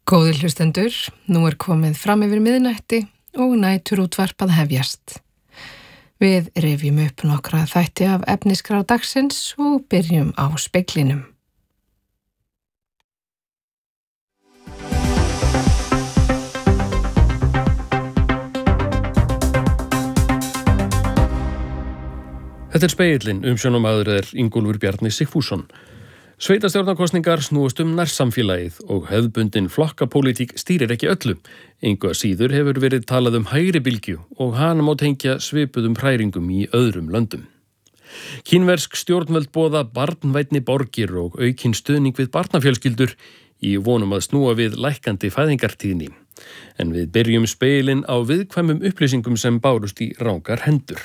Góðir hlustendur, nú komið fram yfir miðnætti og næturútvarp að hefjast. Við rifjum upp nokkra þætti af efniskrá dagsins og byrjum á speglinum. Þetta spegillinn, umsjónarmaður Ingólfur Bjarni Sigfússon. Sveitarstjórnarkosningar snúast nærsamfélagið og hefðbundin flokkapólitík stýrir ekki öllu. Engu að síður hefur verið talað hægri bylgju og hana má tengja svipuðum hræringum í öðrum löndum. Kínversk stjórnvöld boða barnvænni borgir og aukinn stuðning við barnafjölskyldur í vonum að snúa við lækkandi fæðingartíðni. En við byrjum spegilinn á viðkvæmum upplýsingum sem bárust í rangar hendur.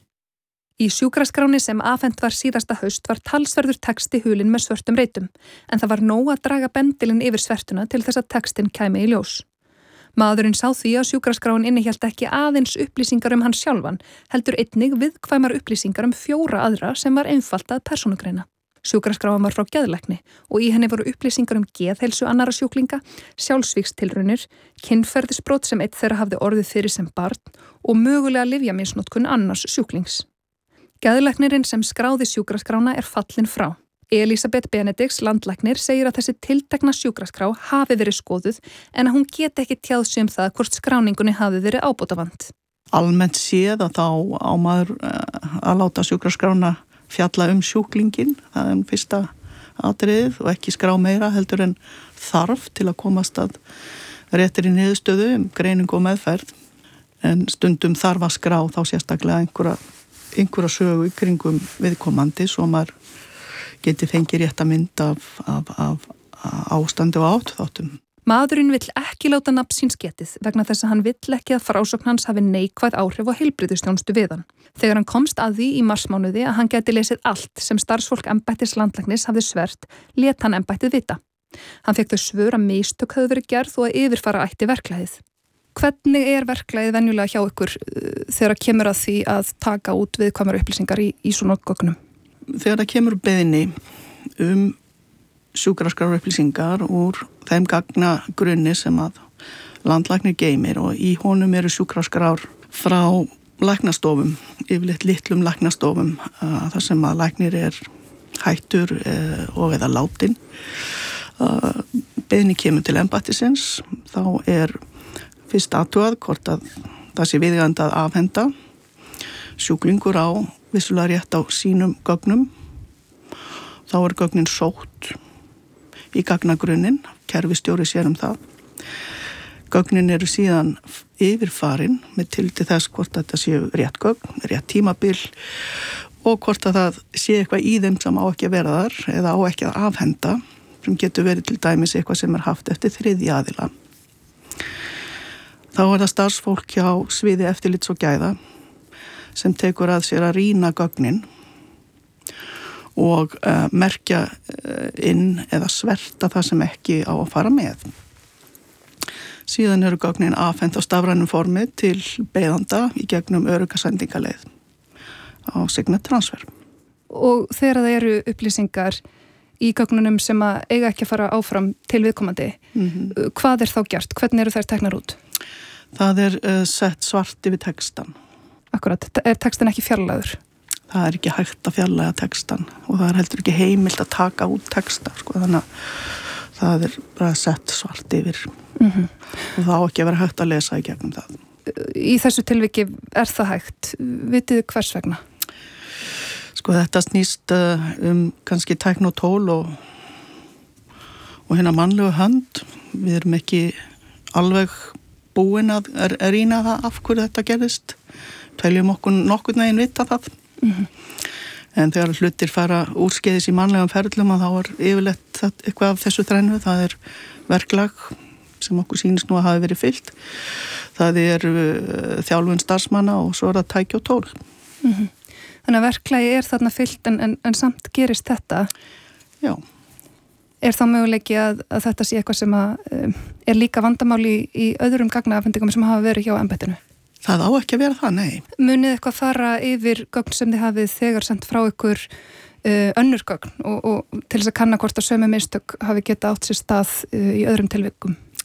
Í sjúkraskráni sem afhent var síðasta haust var talsverður texti hulinn með svörtum reitum, en það var nóg að draga bendilinn yfir svertuna til þess að textinn kæmi í ljós. Maðurinn sá því að sjúkraskráin innihélt ekki aðeins upplýsingar hann sjálfan, heldur einnig viðkvæmar upplýsingar 4 aðra sem var einfalt að persónugreina. Sjúkraskráin var frá geðlækni og í henni voru upplýsingar geðheilsu annarra sjúklinga, sjálfsvígstilraunir, kynferðisbrot sem einn þeirra hafði orðið fyrir sem barn og mögulega lyfjamisnotkun annars sjúklings. Geðlæknirinn sem skráði sjúkraskrána fallin frá. Elísabet Benedikts, landlæknir, segir að þessi tiltekna sjúkraskrá hafi verið skoðuð en að hún geti ekki tjáð sig það hvort skráningunni hafi verið ábótavant. Almennt séð að þá á maður að láta sjúkraskrána fjalla sjúklingin, það fyrsta atriðið og ekki skrá meira heldur en þarf til að komast að réttir í niðurstöðu greiningu og meðferð. En stundum þarf að skrá þá sérstaklega einhverja sögu í kringum viðkomandi svo maður geti fengið rétta mynd af ástandi og átþáttum. Maðurinn vill ekki láta nafn síns getið vegna þess að hann vill ekki að frásögn hans hafi neikvæð áhrif á heilbrigðisþjónustu við hann. Þegar hann komst að því í marsmánuði að hann geti lesið allt sem starfsfólk embættis landlæknis hafði svert, lét hann embættið vita. Hann fékk þau svör að mistök höfðu verið gerð og að yfirfara ætti verklagið. Hvernig verklagið venjulega hjá ykkur þegar kemur að því að taka út viðkvæmar upplýsingar í svona gögnum? Þegar það kemur beiðni sjúkraskrár upplýsingar úr þeim gagnagrunni sem að landlæknir geymir og í honum sjúkraskrár frá læknastofum, yfirleitt litlum læknastofum, þar sem að læknir hættur og eða látin. Beiðni kemur til embættisins, þá fyrst athugað hvort að það sé viðeigandi að afhenda sjúklingur á vissulega rétt á sínum gögnum. Þá gögnin sótt í gagnagrunnin, kerfistjóri sér það. Gögnin síðan yfirfarin með tilliti þess hvort þetta séu rétt gögn, rétt tímabil og hvort að það sé eitthvað í þeim sem á ekki að vera þar eða á ekki að afhenda, sem getur verið til dæmis eitthvað sem haft eftir þriðja aðila. Þá það starfsfólk hjá sviði eftirlits og gæða sem tekur að sér að rýna gögnin og merkja inn eða sverta það sem ekki á að fara með. Síðan gögnin afhent á stafrænum formi til beiðanda í gegnum örugga sendingaleið á Signet Transfer. Og þegar það upplýsingar í gögnunum sem að eiga ekki að fara áfram til viðkomandi, hvað þá gert? Hvernig þær teknar út? Það sett svart yfir textan. Akkurat, textin ekki fjarlægur? Það ekki hægt að fjarlæga textan og það heldur ekki heimilt að taka út texta, þannig að það bara sett svart yfir og það á ekki að vera hægt að lesa í gegnum það. Í þessu tilviki það hægt? Vitið hvers vegna? Þetta snýst kannski tækni og tól og hérna mannlegu hönd. Við erum ekki alveg búin að rýna það af hverju þetta gerðist. Teljum okkur nokkurn veginn vita það. En þegar hlutir fara úrskeiðis í mannlegum ferlum þá yfirleitt eitthvað af þessu þrennu. Það verklag sem okkur sýnist nú að hafi verið fylgt. Það þjálfun starfsmanna og svo það tæki og tól. Þannig að verklagi þarna fylgt en samt gerist þetta. Já. Þá möguleiki að þetta sé eitthvað sem líka vandamál í öðrum gagnaafhendingum sem hafa verið hjá embættinu? Það á ekki að vera það, nei. Munið eitthvað fara yfir gögn sem þið hafið þegar sendt frá ykkur önnur gögn og til þess að kanna hvort að sömu mistök hafi geta átt sér stað í öðrum tilvikum?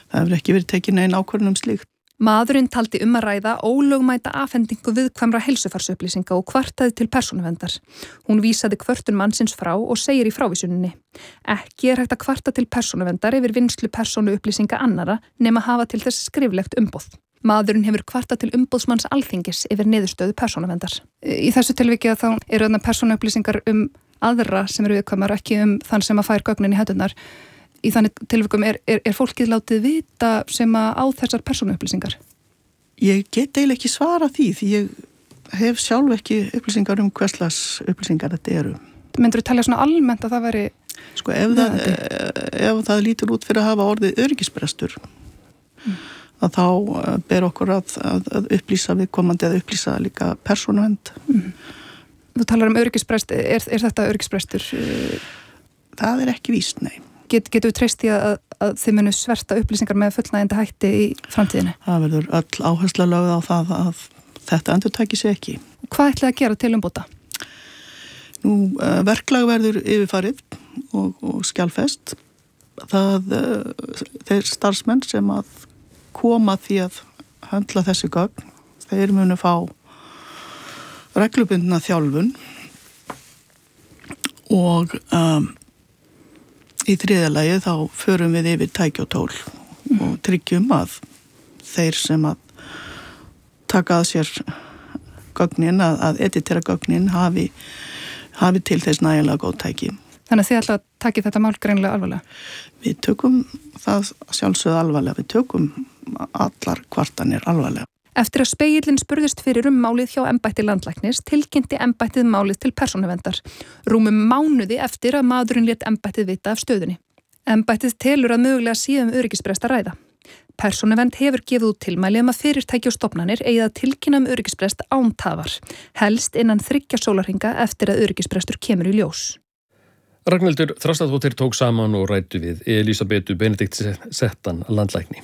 það hefur ekki verið tekin neinn ákvörðun slíkt. Maðurinn taldi að ræða ólögmæta afhendingu viðkvæmra heilsufarsupplýsinga og kvartaði til persónuverndar. Hún vísaði kvörtun mannsins frá og segir í frávísuninni: Ekki hægt að kvarta til persónuverndar yfir vinnslu persónuupplýsinga annara nema hafa til þess skriflegt umboð. Maðurinn hefur kvartað til umboðsmanns Alþingis yfir niðurstöðu persónuverndar. Í þessu tilviki þá eru þarna persónuupplýsingar aðra sem eru viðkvæmar, ekki þann sem að fær gögnin í hendurnar. Í þannig tilvikum er fólkið látið vita sem að á þessar persónuupplýsingar? Ég get eiginlega ekki svara því ég hef sjálf ekki upplýsingar hverslas upplýsingar þetta eru. Myndirðu telja svona almennt að það veri... Sko ef það lítur út fyrir að hafa orðið öryggisbrestur, að þá ber okkur að upplýsa viðkomandi eða upplýsa líka persónuvernd. Þú talar öryggisbrest, er þetta öryggisbrestur? Það ekki víst, nei. Getum við treyst því að þið munu sverta upplýsingar með fullnægjandi hætti í framtíðinni? Það verður öll áhersla lögð á það að þetta endurtæki sig ekki. Hvað ætlaði að gera til umbóta? Verklag verður yfirfarið og skjalfest. Þeir starfsmenn sem að koma því að höndla þessi gögn, þeir munu fá reglubundna þjálfun og í þriðja lagi þá förum við yfir tæki og tól og tryggjum að þeir sem að taka að sér gögnin, að editera gögnin hafi til þess nægilega góð tæki. Þannig að þið ætla að taki þetta mál greinilega alvarlega? Við tökum það sjálfsögðu alvarlega, við tökum allar kvartanir alvarlega. Eftir að Spegillinn spurðist fyrir málið hjá embætti landlæknis tilkynnti embættið málið til persónuverndar. Rúmum mánuði eftir að maðurinn lét embættið vita af stöðunni. Embættið telur að mögulega síðan öryggisbrest að ræða. Persónuvernd hefur gefið út tilmæli að fyrirtæki og stofnanir eigi að tilkynna öryggisbrest án tafar, helst innan 3 sólarhringa eftir að öryggisbrestur kemur í ljós. Ragnhildur Þrastardóttir tók saman og ræddu við Elísabetu Benedikt Settan landlækni.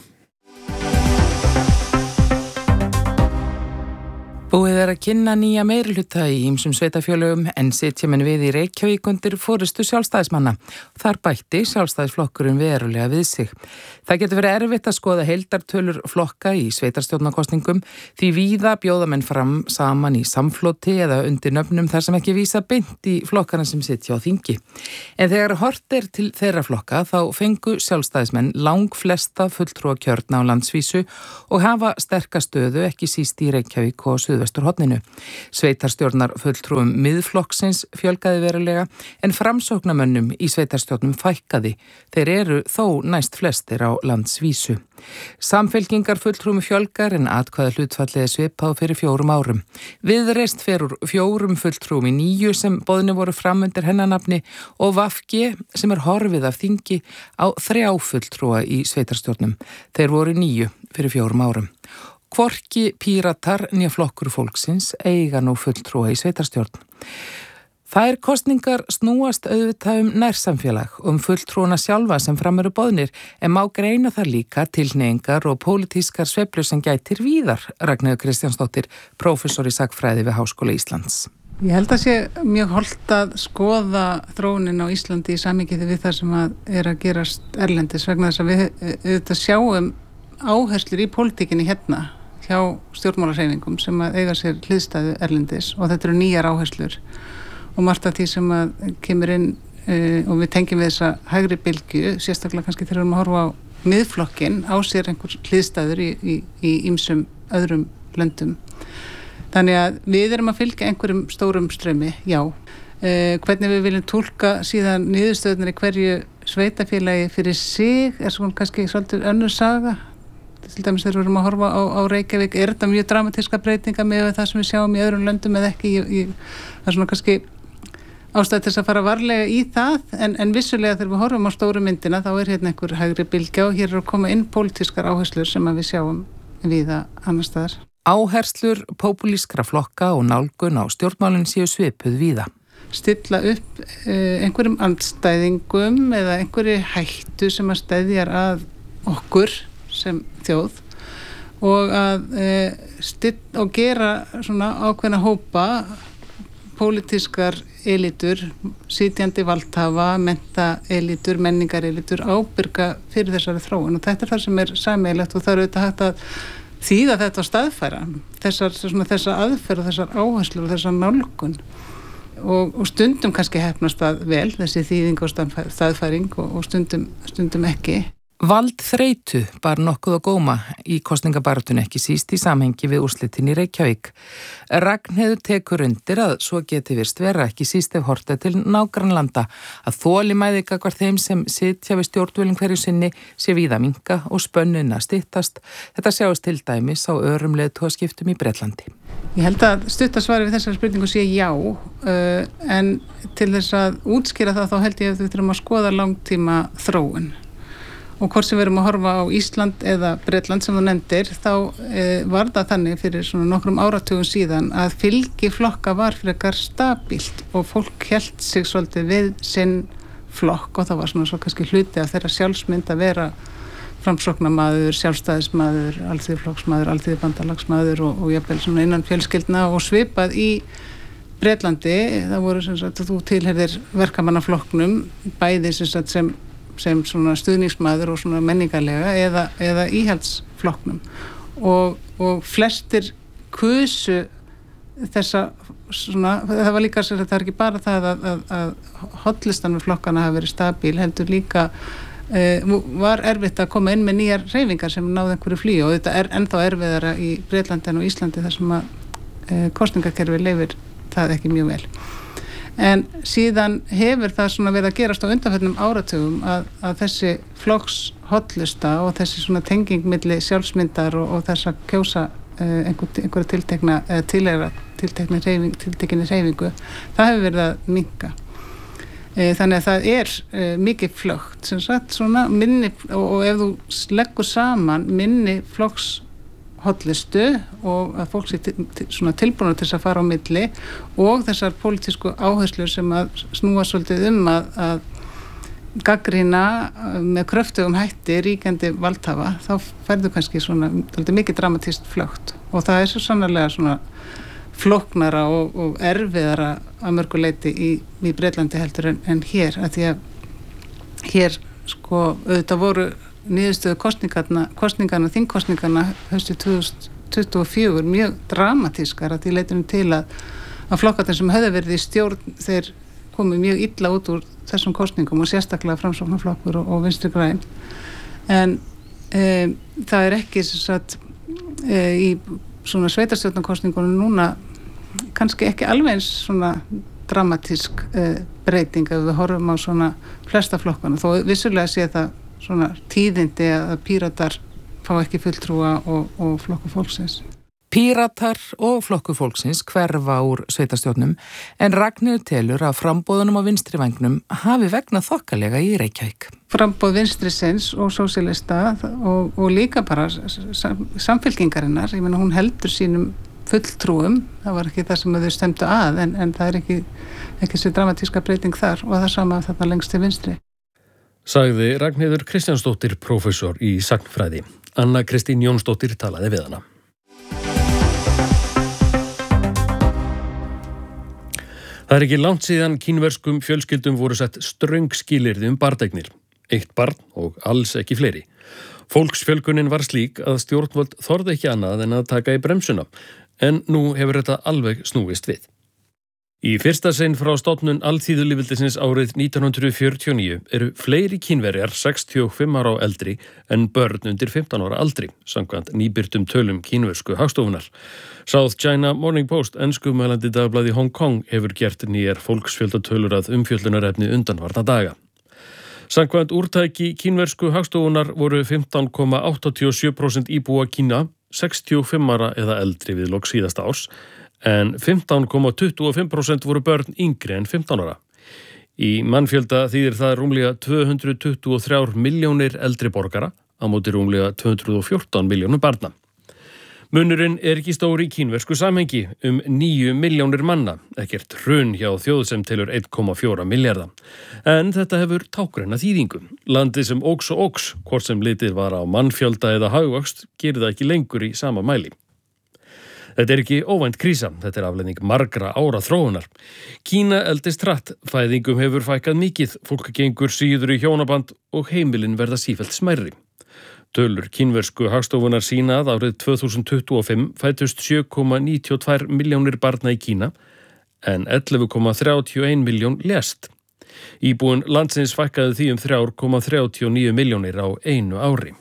Búið að kynna nýja meirihluta í ýmsum sveitarfélögum en sitja menn við í Reykjavík undir forystu sjálfstæðismanna. Þar bætti sjálfstæðisflokkurinn verulega við sig. Það getur verið erfitt að skoða heildartölur flokka í sveitarstjórnarkosningum því víða bjóða menn fram saman í samfloti eða undir nöfnum þar sem ekki vísa beint í flokkana sem sitja á þingi. En þegar hort til þeirra flokka þá fengu sjálfstæðismenn langflesta fulltrúa kjörna á landsvísu og hafa sterka stöðu ekki síst í Reykjavík og Suðvesturhorninu. Sveitarstjórnar fulltrúum miðflokksins fjölgaði verulega en framsóknarmönnum í sveitarstjórnum fækkaði. Þeir eru þó næst flestir á landsvísu. Samfylkingar fulltrúum fjölgar en atkvæða hlutfallið svipað fyrir 4 árum. Viðreist fer úr 4 fulltrúum í 9 sem boðni voru fram undir hennanafni og VG sem horfið af þingi á 3 fulltrúa í sveitarstjórnum. Þeir voru 9 fyrir 4 árum. Hvorki Píratar né flokkur fólksins eiga nú fulltrúa í sveitarstjórn. Þær kosningar snúast auðvitað nærsamfélag fulltrúana sjálfa sem fram eru boðnir en má greina þar líka tilhneigingar og pólitískar sveiflur sem gætir víðar, Ragnheiður Kristjánsdóttir, prófessor í sagnfræði við Háskóla Íslands. Ég held að sé mjög hollt að skoða þróunin á Íslandi í samhengi við það sem að gerast erlendis vegna þess að við auðvitað sjáum áherslur í pólitíkinni hérna hjá stjórnmálahreyfingum sem að eiga sér hliðstæðu erlendis og þetta eru nýjar áherslur og margt af því sem að kemur inn og við tengjum við þessa hægri bylgju, sérstaklega kannski þegar við erum að horfa á miðflokkin á sér einhver hliðstæður í ýmsum öðrum löndum. Þannig að við erum að fylgja einhverjum stórum straumi, já. Hvernig við viljum túlka síðan niðurstöðunar í hverju sveitarfélagi fyrir sig svona kannski svolítið önnur saga. Til dæmis þegar við erum að horfa á Reykjavík, er þetta mjög dramatíska breytinga með það sem við sjáum í öðrum löndum eða ekki? Það er svona kannski ástæði til að fara varlega í það, en vissulega þegar við horfum á stóru myndina þá er hérna einhver hægri bylgja og hér eru að koma inn pólitískar áherslur sem við sjáum víða annar staðar. Áherslur popúlískra flokka og nálgun á stjórnmálinn séu svipuð víða. Stilla upp einhverjum andstæðingum eða einhverju hættu sem að steðjar að okkur sem þjóð og að gera svona ákveðna hópa pólitískar elítur, sitjandi valdhafa, menntaelítur, menningarelítur ábyrga fyrir þessari þróun og þetta það sem sameiginlegt og það auðvitað hægt að þýða þetta á staðfæra, þessa aðferð og þessar áherslur og þessar nálgun og stundum kannski heppnast það vel, þessi þýðing og staðfæring og stundum ekki. Valdþreytu bar nokkuð á góma í kosningabaráttunni ekki síst í samhengi við úrslitin í Reykjavík. Ragnheiður tekur undir að svo geti virst vera ekki síst ef horta til nágrannlanda að þolinmæði gagnvart þeim sem sitja við stjórnvölinn hverju sinni sé víða minnka og spönnin að styttast. Þetta sjáist til dæmis á örum leiðtogaskiptum í Bretlandi. Ég held að stuttasvari við þessari spurningu sé já, en til þess að útskýra það þá held ég að við þurfum að skoða langtíma þróun. Og hvort sem við erum að horfa á Ísland eða Bretland sem þú nefndir, þá var það þannig fyrir svona nokkrum áratugum síðan að fylgi flokka var frekar stabílt og fólk hélt sig svolítið við sinn flokk og það var svona svo kannski hluti af þeirra sjálfsmynd að vera framsóknarmaður, sjálfstæðismaður, alþýðuflokksmaður, alþýðubandalagsmaður og jafnvel svona innan fjölskyldna og svipað í Bretlandi. Það voru sem sagt að þú tilherðir verkamannaflokknum bæði sem svona stuðningsmaður og svona menningarlega eða íhaldsflokknum og flestir kusu þessa svona, það var líka það er ekki bara það að hollistan við flokkana hafi verið stabíl, heldur líka var erfitt að koma inn með nýjar hreyfingar sem náðu einhverju flýju og þetta ennþá erfiðara í Bretlandi en á Íslandi þar sem að kosningakerfi leyfir það ekki mjög vel. En síðan hefur það svona verið að gerast á undanförnum áratugum að þessi flokkshollista og þessi svona tenging milli sjálfsmyndar og þess að kjósa einhverja tiltekinni hreyfingu, það hefur verið að minnka. Þannig að það er mikið flögt, sem sagt, svona minni, og ef þú leggur saman minni flokkshollistu og að fólk sé svona tilbúin til þess að fara á milli og þessar pólitísku áherslur sem að snúa svolítið að gagnrýna með kröftugum hætti ríkjandi valdhafa, þá færðu kannski svona mikið dramatískt flögt og það er svo sannarlega svona flóknara og erfiðara að mörgu leyti í Bretlandi heldur en hér, að því að hér sko auðvitað voru niðurstöðu kosningarna, þingkosningarna höstu 2024 mjög dramatískar að því leitunum til að flokkarnir sem höfðu verið í stjórn þeir komu mjög illa út úr þessum kosningum og sérstaklega Framsóknarflokkur og Vinstri græn en það er ekki í svona sveitarstjórnarkosningunum núna kannski ekki alveg eins svona dramatísk breyting ef við horfum á svona flesta flokkana þó vissulega sé það svona tíðindi að Píratar fá ekki fulltrúa og Flokkur fólksins. Píratar og Flokkur fólksins hverfa úr sveitarstjórnum en Ragnheiður telur að framboðunum á vinstri vængnum hafi vegnað þokkalega í Reykjavík. Framboð vinstrisins og sósíalista og líka bara samfylkingarinnar, ég meina hún heldur sínum fulltrúum, það var ekki það sem þau stemdu en það er ekki svo dramatíska breyting þar og það sama þarna lengst til vinstri. Sagði Ragnheiður Kristjánsdóttir, prófessor í sagnfræði. Anna Kristín Jónsdóttir talaði við hana. Það er ekki langt síðan kínverskum fjölskyldum voru sett ströng skilyrði barneignir. 1 barn og alls ekki fleiri. Fólksfjölgunin var slík að stjórnvöld þorði ekki annað en að taka í bremsuna, en nú hefur þetta alveg snúist við. Í fyrsta sinn frá stofnun Alþýðulýðveldisins árið 1949 eru fleiri Kínverjar 65 ára og eldri en börn undir 15 ára aldri, samkvæmt nýbirtum tölum kínversku hagstofunar. South China Morning Post, enskumælandi dagblaði Hong Kong, hefur gert nýjar fólksfjöldatölur að umfjöllunarefni undanfarna daga. Samkvæmt úrtæki kínversku hagstofunar voru 15,87% íbúa Kína 65 ára eða eldri við lok síðasta árs, en 15,25% voru börn yngri en 15 ára. Í mannfjölda þýðir það rúmlega 223 milljónir eldri borgara á móti rúmlega 214 milljónum barna. Munurinn er ekki stór í kínversku samhengi 9 milljónir manna, ekkert hrun hjá þjóð sem telur 1,4 milljarða. En þetta hefur tákræna þýðingu. Landið sem óx og óx, hvort sem litið var á mannfjölda eða hagvöxt, gerir það ekki lengur í sama mæli. Þetta ekki óvænt krísa, þetta afleiðing margra ára þróunar. Kína eldist hratt, fæðingum hefur fækkað mikið, fólk gengur síður í hjónaband og heimilin verða sífellt smærri. Tölur kínversku Hagstofunnar sýna að árið 2025 fæddust 7,92 milljónir barna í Kína en 11,31 milljón lést. Íbúinn landsins fækkaði því 3,39 milljónir á einu ári.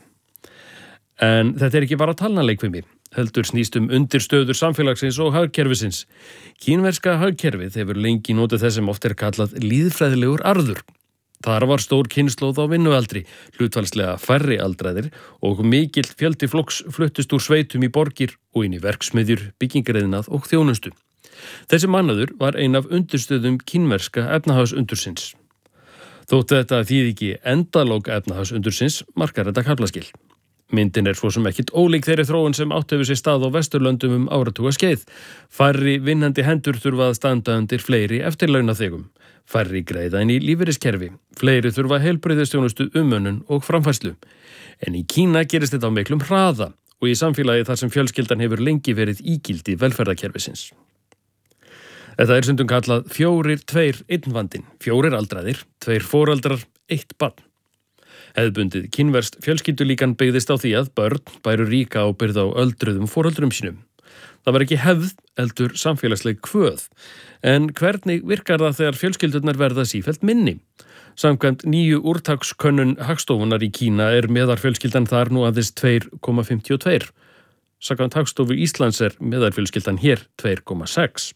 En þetta ekki bara talnaleikfimi. Heldur snýst undirstöður samfélagsins og hagkerfisins. Kínverska hagkerfið hefur lengi notið þess sem oft kallað lýðfræðilegur arður. Þar var stór kynslóð á vinnualdri, hlutfallslega færri aldraðir og mikill fjöldi flokks fluttust úr sveitum í borgir og inn í verksmiðjur, byggingariðnað og þjónustu. Þessi mannaður var ein af undirstöðum kínverska efnahagsundursins. Þótt þetta þýði ekki endalók efnahagsundursins, markar þetta kaflaskil. Myndin svo sem ekkit ólík þeirri þróun sem átt hefur sér stað á Vesturlöndum áratuga skeið. Færri vinnandi hendur þurfa að standa undir fleiri eftirlaunaþegum. Færri greiða inn í lífeyriskerfi. Fleiri þurfa heilbrigðisþjónustu, umönnun og framfærslu. En í Kína gerist þetta á miklum hraða og í samfélagi þar sem fjölskyldan hefur lengi verið ígildi velferðarkerfisins. Þetta stundum kallað 4-2-1 vandinn. 4 aldraðir, 2 foreldrar, 1 barn. Hefðbundið kínverskt fjölskyldulíkan byggðist á því að börn bæru ríka ábyrgð á öldruðum foreldrum sínum. Það var ekki hefð, heldur samfélagsleg kvöð. En hvernig virkar það þegar fjölskyldurnar verða sífellt minni? Samkvæmt nýju úrtakskönnun Hagstofunnar í Kína meðalfjölskyldan þar nú aðeins 2,52. Samkvæmt Hagstofu Íslands meðalfjölskyldan hér 2,6.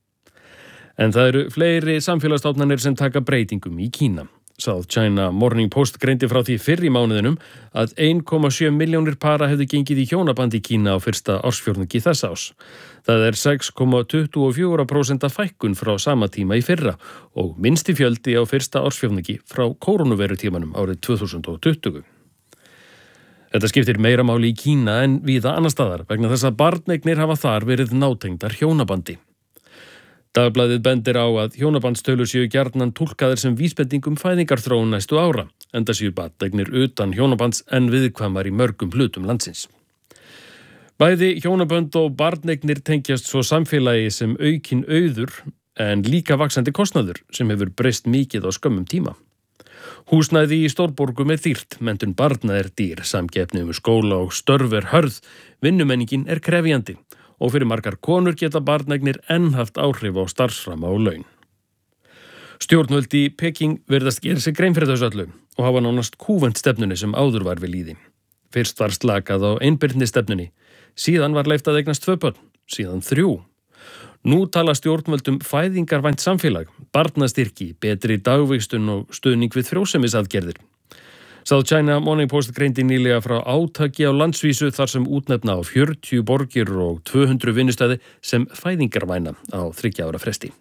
En það eru fleiri samfélagsstofnanir sem taka breytingum í Kína. South China Morning Post greindi frá því fyrr í mánuðinum að 1,7 milljónir para hefðu gengið í hjónaband í Kína á fyrsta ársfjórðungi þess árs. Það 6,24% fækkun frá sama tíma í fyrra og minnsti fjöldi á fyrsta ársfjórðungi frá kórónuveirutímanum árið 2020. Þetta skiptir meira máli í Kína en víða annar staðar vegna þess að barneignir hafa þar verið nátengdar hjónabandi. Dagblaðið bendir á að hjónabandstölur séu gjarnan túlkaðir sem vísbending fæðingarþróun næstu ára, enda séu barneignir utan hjónabands en viðkvæmar í mörgum hlutum landsins. Bæði hjónabönd og barneignir tengjast svo samfélagi sem aukin auður en líka vaxandi kostnaður sem hefur breyst mikið á skömmum tíma. Húsnæði í stórborgum dýrt, menntun barna dýr, samkeppni skóla og störf hörð, vinnumenningin krefjandi. Og fyrir margar konur geta barneignir enn haft áhrif á starfsframa og laun. Stjórnvöld í Peking virðast gera sig grein fyrir þessu öllu og hafa nánast kúvent stefnunni sem áður var við lýði. Fyrst var slakað á einbirni stefnunni, síðan var leyft að eignast 2 börn, síðan 3. Nú tala stjórnvöld fæðingarvænt samfélag, barnastyrki, betri dagvistun og stuðning við frjósemisaðgerðir. South China Morning Post greindi nýlega frá átaki á landsvísu þar sem útnefna á 40 borgir og 200 vinnustæði sem fæðingarvæna á 3 ára fresti.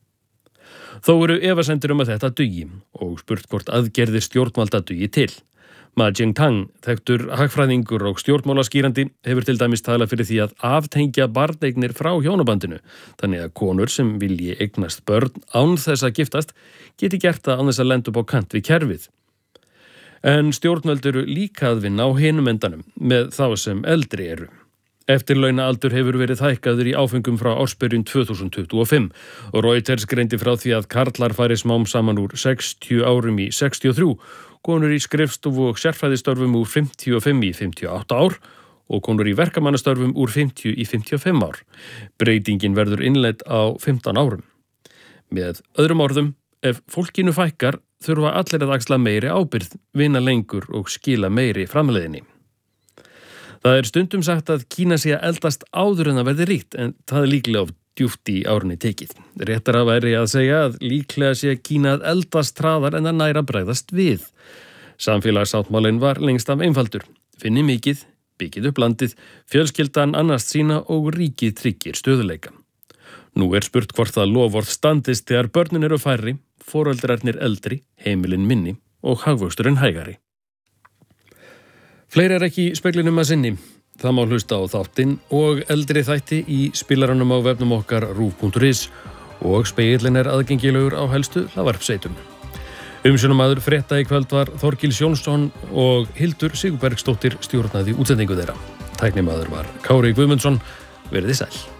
Þó eru efasemdir að þetta dugi og spurt hvort aðgerðir stjórnvalda dugi til. Ma Jingtang, þekktur hagfræðingur og stjórnmálaskýrandi, hefur til dæmis talað fyrir því að aftengja barneignir frá hjónabandinu, þannig að konur sem vilji eignast börn án þess að giftast geti gert það án þess að lenda upp á kant við kerfið. En stjórnvöld eru líka að vinna á hinum endanum með þá sem eldri eru. Eftirlaunaaldur hefur verið hækkaður í áfengum frá ársbyrjun 2025 og Reuters greindi frá því að karlar fari smám saman úr 60 árum í 63, konur í skrifstofu og sérfræðistörfum úr 55 í 58 ár og konur í verkamannastörfum úr 50 í 55 ár. Breytingin verður innleidd á 15 árum. Með öðrum orðum, ef fólkinu fækkar, þurfa allir að axla meiri ábyrgð, vinna lengur og skila meiri framleiðinni. Það stundum sagt að Kína sé að eldast áður en það verði ríkt, en það líklega of djúpt í árunni tekið. Réttara væri að segja að líklega sé Kína að eldast hraðar en að næra bregðast við. Samfélagssáttmálinn var lengst af einfaldur. Finni mikið, byggið upp landið, fjölskyldan annast sína og ríkið tryggir stöðuleika. Nú spurt hvort það loforð standist þegar börnin eru færri, foreldrarnir eldri, heimilin minni og hagvöxturinn hægari. Fleiri ekki í speglinum að sinni. Það má hlusta á þáttinn og eldri þætti í spilaranum á vefnum okkar rúv.is og spegillin aðgengilegur á helstu hlaðvarpssveitum. Umsjónarmaður frétta í kvöld var Þorgils Jónsson og Hildur Sigurbergsdóttir stjórnaði útsendingu þeirra. Tæknimaður var Kári Guðmundsson. Verið þið sæl.